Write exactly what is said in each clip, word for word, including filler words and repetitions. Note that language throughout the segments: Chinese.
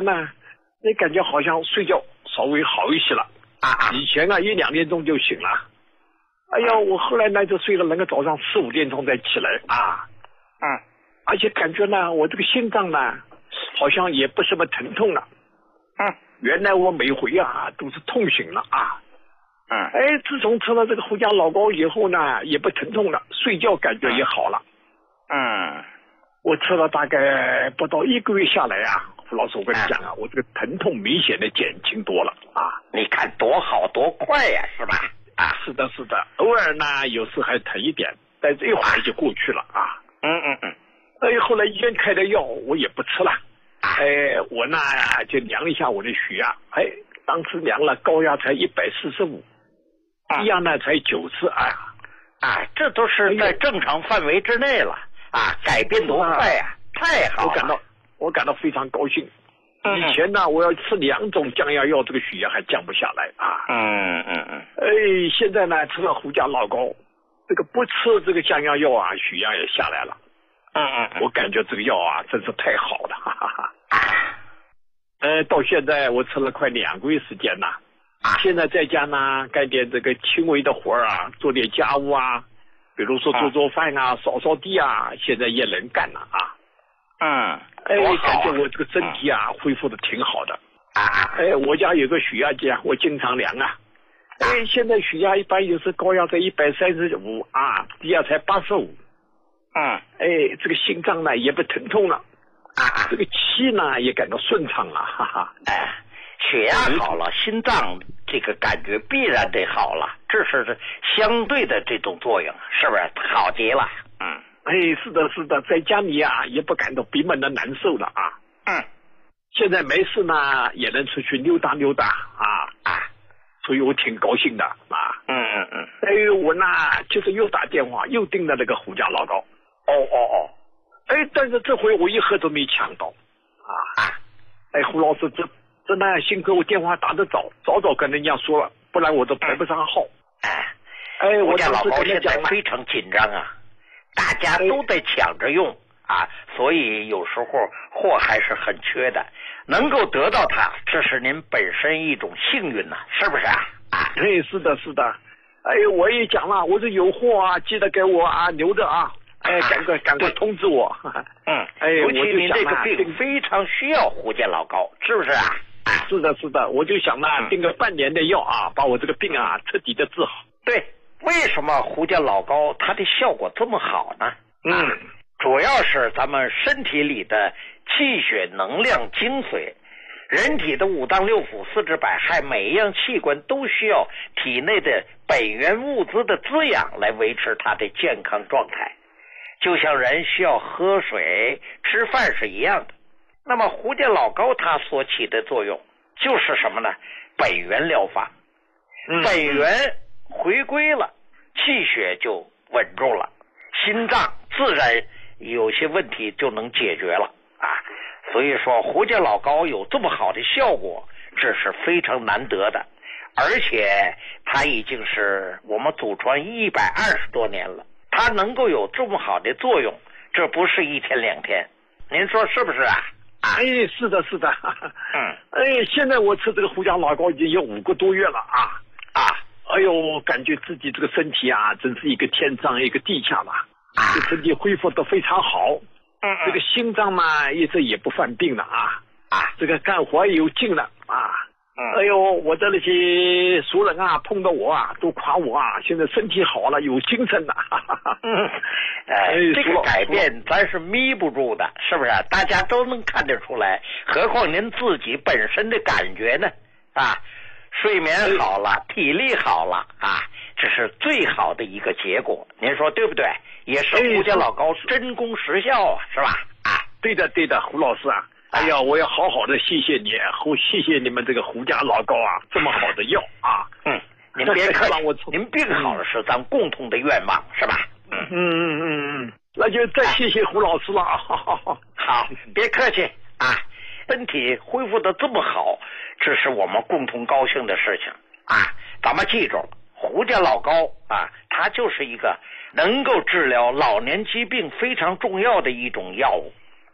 呢，你感觉好像睡觉稍微好一些了啊。以前啊一两点钟就醒了，哎呀，我后来呢就睡了那个早上四五点钟再起来啊。 嗯， 而且感觉呢，我这个心脏呢好像也不什么疼痛了。 嗯， 原来我每回啊都是痛醒了啊。 嗯， 哎，自从吃了这个胡家老膏以后呢，也不疼痛了，睡觉感觉也好了。 嗯， 我吃了大概不到一个月下来啊，胡老师，我跟你讲啊，我这个疼痛明显的减轻多了啊。 你看多好多快呀，是吧？ 啊，是的，是的，偶尔呢有时还疼一点，但这一会儿就过去了啊。 嗯嗯嗯。 哎，后来医院开的药我也不吃了。哎，我呢就量了一下我的血压，哎，当时量了高压才一百四十五。低压呢才九十，哎呀， 啊，这都是在正常范围之内了啊，改变多快呀、啊，太好了！ 我感到我感到非常高兴。 嗯、 以前呢，我要吃两种降压药，这个血压还降不下来啊。 嗯嗯嗯。 哎，现在呢吃了胡家老膏，这个不吃这个降压药啊，血压也下来了。 嗯嗯嗯。 我感觉这个药啊真是太好了，哈哈哈。呃，到现在我吃了快两个月时间了。现在在家呢，干点这个轻微的活儿啊，做点家务啊，比如说做做饭啊、扫扫地啊，现在也能干了啊。 嗯， 哎，感觉我这个身体啊恢复的挺好的啊。 哎，我家有个血压计啊，我经常量啊。哎，现在血压一般有时高压在一百三十五啊，低压才八十五。 嗯， 哎，这个心脏呢也不疼痛了啊，这个气呢也感到顺畅了，哈哈。 哎。血压好了，心脏这个感觉必然得好了，这是相对的这种作用，是不是好极了？嗯， 哎，是的，是的，在家里啊也不感到闭闷的难受了啊。 嗯， 现在没事呢，也能出去溜达溜达啊啊，所以我挺高兴的啊。 嗯嗯嗯。 哎，我呢就是又打电话又订了那个胡家老膏。 哦哦哦。 哎，但是这回我一盒都没抢到啊啊！哎，胡老师这。真的幸亏我电话打得早，早早跟人家说了，不然我都排不上号。 哎， 哎，我家老高现在非常紧张啊，大家都在抢着用啊，所以有时候货还是很缺的。能够得到它，这是您本身一种幸运呐、啊，是不是啊？啊， 哎，是的，是的。哎，我也讲了，我说有货啊，记得给我啊，留着啊。哎，赶快赶快通知我。 嗯， 哎， 尤其您这个啊病非常需要胡家老高，是不是啊？ 是的，是的，我就想呢，订个半年的药啊，把我这个病啊彻底的治好。 对，为什么胡家老膏它的效果这么好呢？ 嗯， 啊、主要是咱们身体里的气血能量精髓，人体的五脏六腑、四肢百骸，每一样器官都需要体内的本源物资的滋养来维持它的健康状态，就像人需要喝水、吃饭是一样的。那么胡家老膏它所起的作用就是什么呢？本源疗法， 嗯、 本源回归了，气血就稳住了，心脏自然有些问题就能解决了啊。所以说胡家老膏有这么好的效果，这是非常难得的，而且它已经是我们祖传一百二十多年了，它能够有这么好的作用，这不是一天两天，您说是不是啊？ 哎，是的，是的。 嗯， 哎，现在我吃这个胡家老膏已经有五个多月了啊啊！哎呦，感觉自己这个身体啊，真是一个天上一个地下嘛，啊，这身体恢复得非常好。 嗯嗯， 这个心脏嘛，一直也不犯病了啊啊， 这个干活也有劲了啊。 嗯， 哎呦，我的那些熟人啊，碰到我啊，都夸我啊，现在身体好了，有精神了。 嗯，呃，这个改变咱是弥不住的，是不是？大家都能看得出来，何况您自己本身的感觉呢？啊，睡眠好了，体力好了啊，这是最好的一个结果，您说对不对？也是胡家老膏真功实效啊，是吧？啊， 对的，对的，胡老师啊。哎呀，我要好好的谢谢你，胡谢谢你们这个胡家老膏啊，这么好的药啊。 嗯，您别客气，您病好了是咱共同的愿望，是吧？ 嗯嗯嗯嗯，那就再谢谢胡老师了啊。 好，别客气啊，身体恢复的这么好，这是我们共同高兴的事情啊。咱们记住，胡家老膏啊，它就是一个能够治疗老年疾病非常重要的一种药物啊。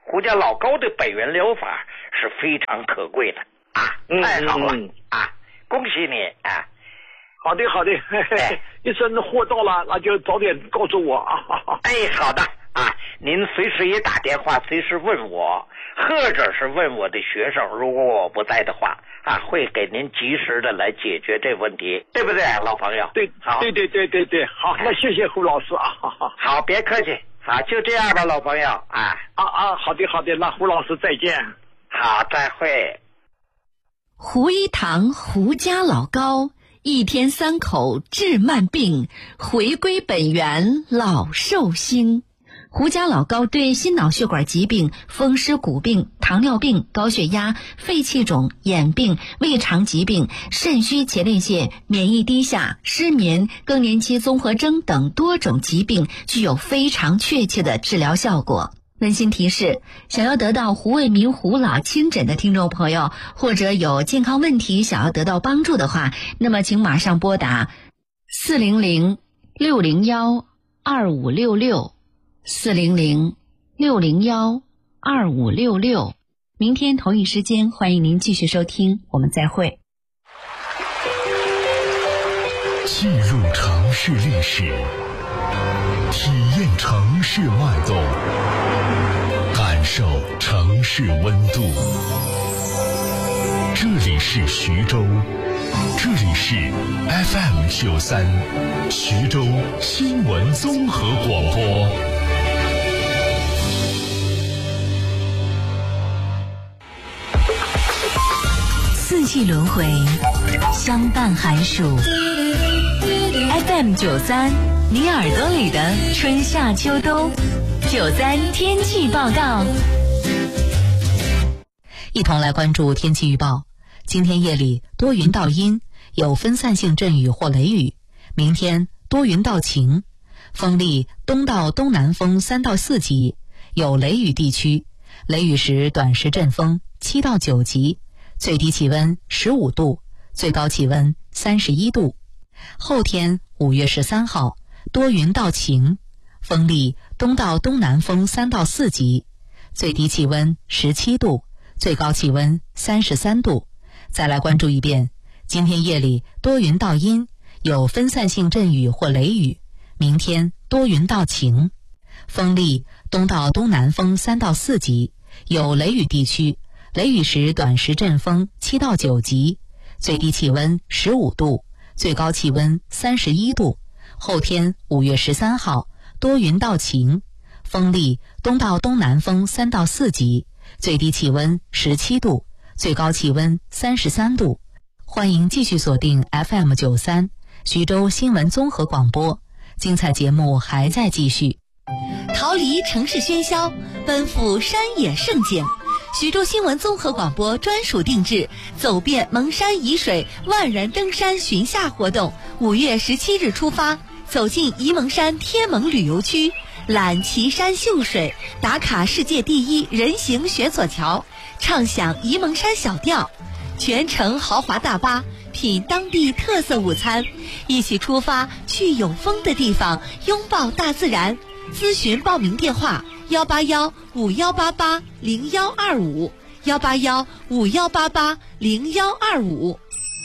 胡家老高的百元疗法是非常可贵的啊！太好了、嗯、啊！恭喜你啊！ 好的好的，嘿嘿哎、一声货到了，那就早点告诉我啊！ 哎，好的啊，您随时也打电话，随时问我，或者是问我的学生，如果我不在的话啊，会给您及时的来解决这问题，对不对，老朋友？ 对，好，对对对对对，好，那谢谢胡老师啊！ 好，别客气。好，就这样吧，老朋友啊啊啊！好的好的，那胡老师再见。 好，再会。 胡一堂胡家老高，一天三口治慢病，回归本源老寿星。胡家老高对心脑血管疾病、风湿骨病、糖尿病、高血压、肺气肿、眼病、胃肠疾病、肾虚前列腺、免疫低下、失眠、更年期综合征等多种疾病具有非常确切的治疗效果。温馨提示，想要得到胡卫民胡老亲诊的听众朋友，或者有健康问题想要得到帮助的话，那么请马上拨打四零零六零幺二五六六四零零六零幺二五六六。明天同一时间，欢迎您继续收听，我们再会。 进入城市历史，体验城市脉动，感受城市温度。这里是徐州，这里是 F M 九三，徐州新闻综合广播。 四季轮回，相伴寒暑。F M 九三，你耳朵里的春夏秋冬。九三天气报告， 一同来关注天气预报。今天夜里多云到阴，有分散性阵雨或雷雨。明天多云到晴，风力东到东南风三到四级，有雷雨地区，雷雨时短时阵风七到九级。最低气温十五度，最高气温三十一度。后天五月十三号多云到晴，风力东到东南风三到四级，最低气温十七度，最高气温三十三度。再来关注一遍，今天夜里多云到阴，有分散性阵雨或雷雨。明天多云到晴，风力东到东南风三到四级，有雷雨地区，雷雨时短时阵风七到九级，最低气温十五度，最高气温三十一度。后天五月十三号多云到晴，风力东到东南风三到四级，最低气温十七度，最高气温三十三度。欢迎继续锁定 F M 九三，徐州新闻综合广播，精彩节目还在继续。 逃离城市喧嚣，奔赴山野胜景。徐州新闻综合广播专属定制走遍蒙山沂水万人登山巡夏活动，五月十七日出发，走进沂蒙山天蒙旅游区，览奇山秀水，打卡世界第一人行悬索桥，畅享沂蒙山小调，全程豪华大巴，品当地特色午餐，一起出发去有风的地方，拥抱大自然。咨询报名电话：幺八幺五幺八八零幺二五，幺八幺五幺八八零幺二五。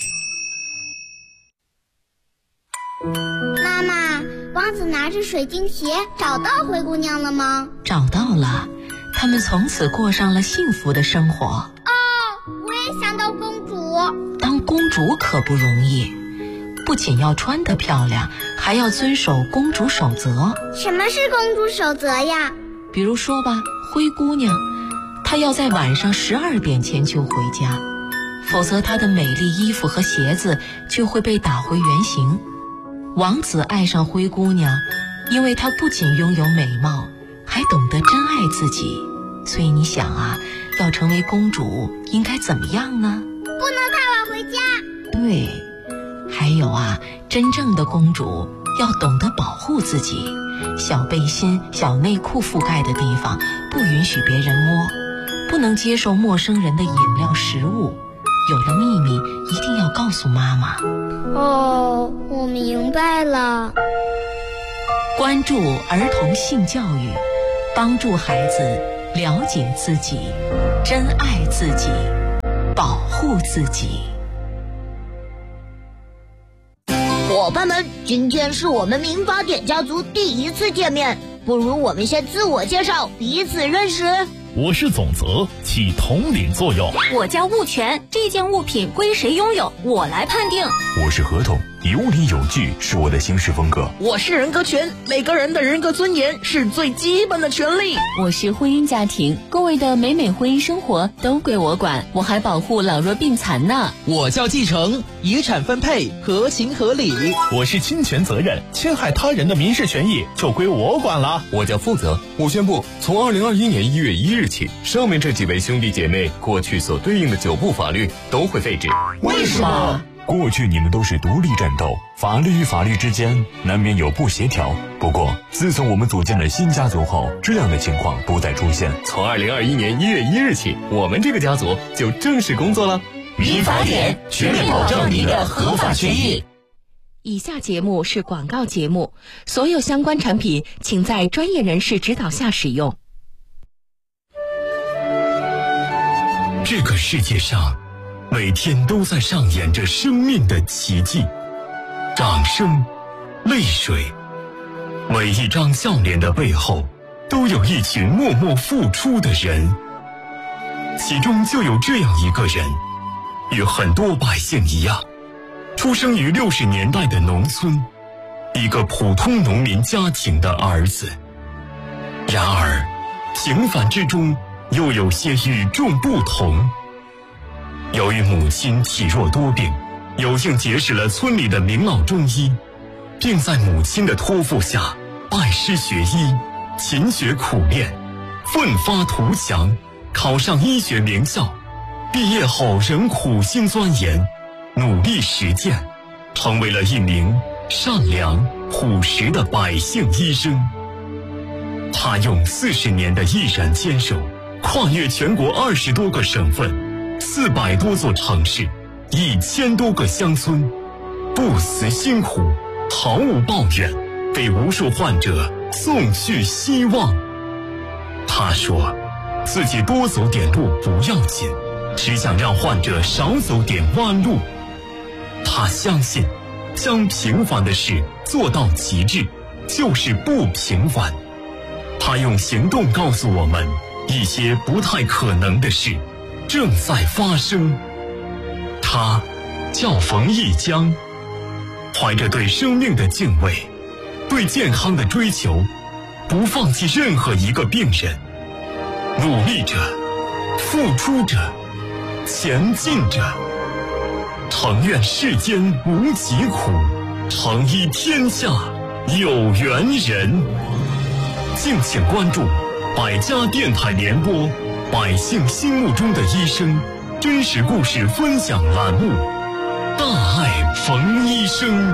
妈妈，王子拿着水晶鞋找到灰姑娘了吗？ 找到了，他们从此过上了幸福的生活。 哦，我也想当公主。 当公主可不容易，不仅要穿得漂亮，还要遵守公主守则。 什么是公主守则呀？ 比如说吧，灰姑娘，她要在晚上十二点前就回家，否则她的美丽衣服和鞋子就会被打回原形。王子爱上灰姑娘，因为她不仅拥有美貌，还懂得珍爱自己。所以你想啊，要成为公主应该怎么样呢？ 不能太晚回家。 对，还有啊，真正的公主要懂得保护自己，小背心、小内裤覆盖的地方不允许别人摸，不能接受陌生人的饮料食物，有了秘密一定要告诉妈妈。 哦，我明白了。 关注儿童性教育，帮助孩子了解自己，珍爱自己，保护自己。 伙伴们，今天是我们民法典家族第一次见面，不如我们先自我介绍，彼此认识。 我是总则，起统领作用。 我叫物权，这件物品归谁拥有，我来判定。 我是合同，有理有据是我的行事风格。 我是人格权，每个人的人格尊严是最基本的权利。 我是婚姻家庭，各位的美美婚姻生活都归我管，我还保护老弱病残呢。 我叫继承，遗产分配合情合理。 我是侵权责任，侵害他人的民事权益就归我管了。 我叫负责，我宣布，从二零二一年一月一日起，上面这几位兄弟姐妹过去所对应的九部法律都会废止。 为什么？ 过去你们都是独立战斗，法律与法律之间难免有不协调。不过，自从我们组建了新家族后，这样的情况不再出现。从二零二一年一月一日起，我们这个家族就正式工作了。 民法典全面保障你的合法权益。 以下节目是广告节目，所有相关产品请在专业人士指导下使用。 这个世界上每天都在上演着生命的奇迹，掌声，泪水，每一张笑脸的背后都有一群默默付出的人，其中就有这样一个人，与很多百姓一样，出生于六十年代的农村，一个普通农民家庭的儿子。然而平凡之中又有些与众不同。由于母亲体弱多病，有幸结识了村里的名老中医，并在母亲的托付下拜师学医，勤学苦练，奋发图强，考上医学名校。毕业后仍苦心钻研，努力实践，成为了一名善良朴实的百姓医生。他用四十年的毅然坚守，跨越全国二十多个省份，四百多座城市，一千多个乡村，不辞辛苦，毫无抱怨，给无数患者送去希望。他说，自己多走点路不要紧，只想让患者少走点弯路。他相信，将平凡的事做到极致，就是不平凡。他用行动告诉我们，一些不太可能的事正在发生。他叫冯一江，怀着对生命的敬畏，对健康的追求，不放弃任何一个病人，努力着，付出着，前进着。诚愿世间无疾苦，诚医天下有缘人。敬请关注百家电台联播百姓心目中的医生真实故事分享栏目，大爱冯医生。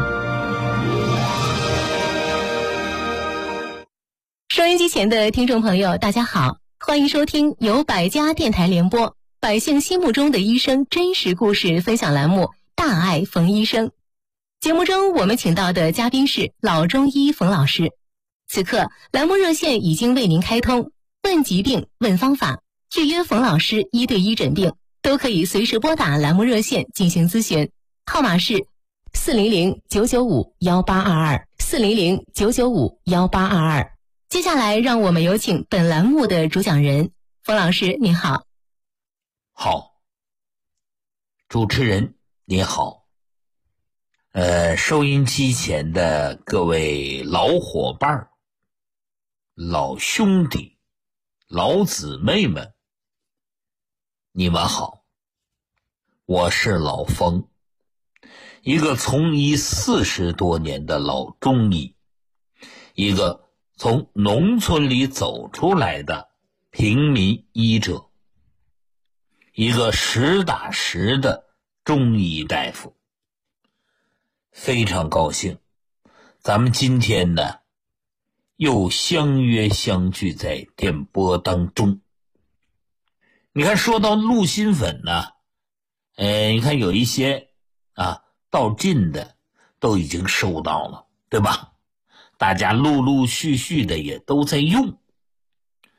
收音机前的听众朋友大家好，欢迎收听由百家电台联播百姓心目中的医生真实故事分享栏目，大爱冯医生。节目中我们请到的嘉宾是老中医冯老师。此刻栏目热线已经为您开通，问疾病问方法，预约冯老师一对一诊病，都可以随时拨打栏目热线进行咨询，号码是四零零九九五幺八二二四零零九九五幺八二二。接下来让我们有请本栏目的主讲人冯老师，您好。 好，主持人您好，呃，收音机前的各位老伙伴、老兄弟、老姊妹们，你们好，我是老冯，一个从医四十多年的老中医，一个从农村里走出来的平民医者，一个实打实的中医大夫。非常高兴，咱们今天呢又相约相聚在电波当中。你看，说到鹿心粉呢，呃，你看有一些啊到近的都已经收到了，对吧？大家陆陆续续的也都在用。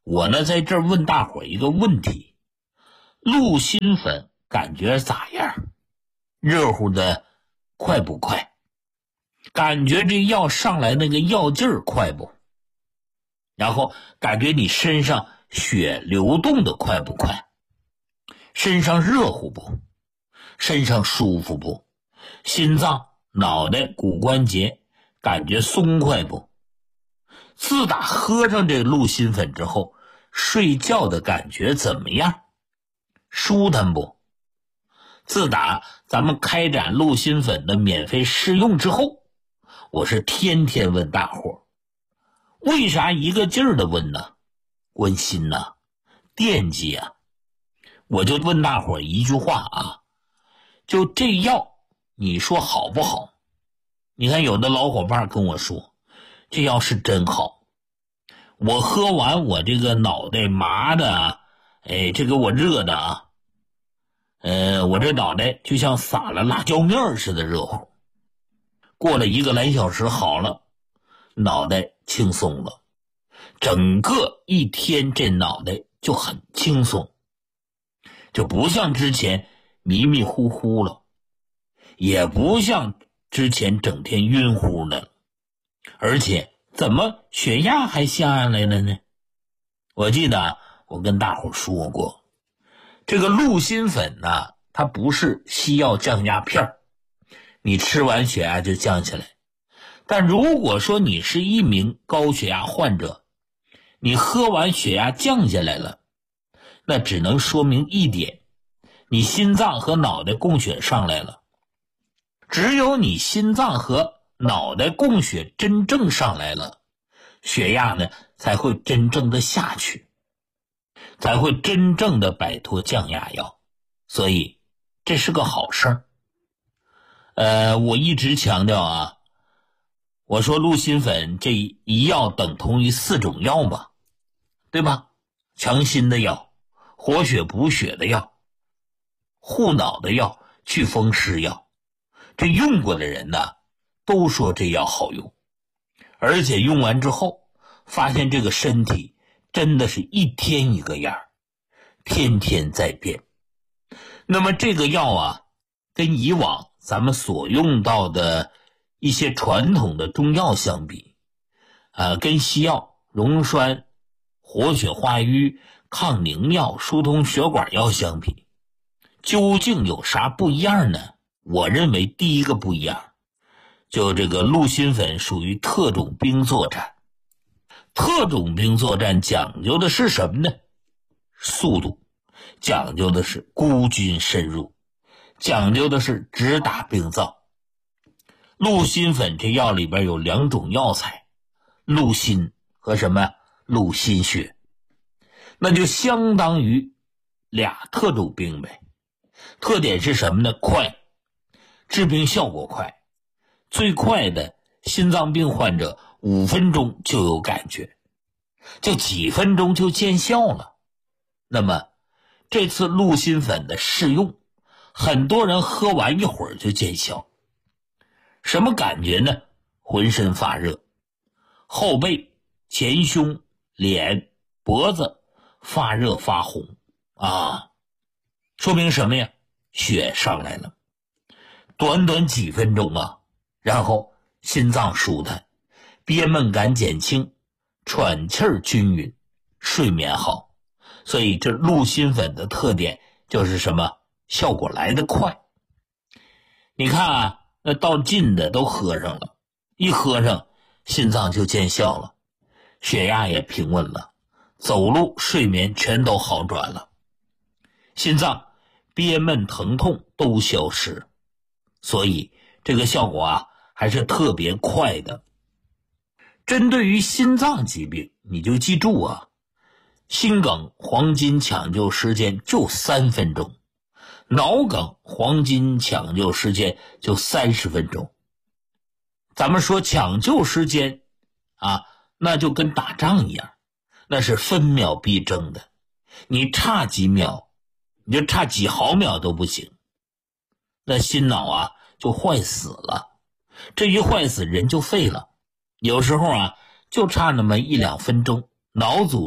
我呢在这儿问大伙一个问题：鹿心粉感觉咋样？热乎的快不快？感觉这药上来那个药劲儿快不？然后感觉你身上血流动的快不快？身上热乎不？身上舒服不？心脏、脑袋、骨关节感觉松快不？自打喝上这鹿心粉之后，睡觉的感觉怎么样？舒坦不？自打咱们开展鹿心粉的免费试用之后，我是天天问大伙，为啥一个劲儿的问呢？关心呢，惦记啊。我就问大伙一句话啊，就这药你说好不好？你看有的老伙伴跟我说，这药是真好，我喝完我这个脑袋麻的啊，哎，这个我热的啊，呃，我这脑袋就像撒了辣椒面似的热乎，过了一个来小时好了，脑袋轻松了，整个一天这脑袋就很轻松，就不像之前迷迷糊糊了，也不像之前整天晕乎的，而且怎么血压还下来了呢？我记得我跟大伙说过，这个鹿心粉呢，它不是西药降压片，你吃完血压就降下来。但如果说你是一名高血压患者，你喝完血压降下来了，那只能说明一点，你心脏和脑袋供血上来了。只有你心脏和脑袋供血真正上来了，血压呢才会真正的下去，才会真正的摆脱降压药，所以这是个好事儿。呃，我一直强调啊，我说鹿心粉这一药等同于四种药吧，对吧？强心的药，活血补血的药，护脑的药，祛风湿药。这用过的人呢，都说这药好用，而且用完之后发现这个身体真的是一天一个样，天天在变。那么这个药啊，跟以往咱们所用到的一些传统的中药相比，呃，跟西药、溶栓、活血化瘀、抗凝药、疏通血管药相比，究竟有啥不一样呢？我认为第一个不一样，就这个鹿心粉属于特种兵作战。特种兵作战讲究的是什么呢？速度，讲究的是孤军深入，讲究的是直打病灶。鹿心粉这药里边有两种药材，鹿心和什么鹿心血，那就相当于俩特种兵呗。特点是什么呢？快，治病效果快，最快的心脏病患者五分钟就有感觉，就几分钟就见效了。那么这次鹿心粉的试用，很多人喝完一会儿就见效。什么感觉呢？浑身发热，后背、前胸、脸、脖子发热发红啊，说明什么呀？血上来了。短短几分钟啊，然后心脏舒坦，憋闷感减轻，喘气儿均匀，睡眠好。所以这鹿心粉的特点就是什么？效果来得快。你看啊，那到近的都喝上了，一喝上心脏就见效了，血压也平稳了，走路睡眠全都好转了，心脏憋闷疼痛都消失。所以这个效果啊还是特别快的。针对于心脏疾病，你就记住啊，心梗黄金抢救时间就三分钟，脑梗黄金抢救时间就三十分钟。咱们说抢救时间啊，那就跟打仗一样，那是分秒必争的，你差几秒，你就差几毫秒都不行，那心脑啊就坏死了，这一坏死人就废了。有时候啊就差那么一两分钟，脑组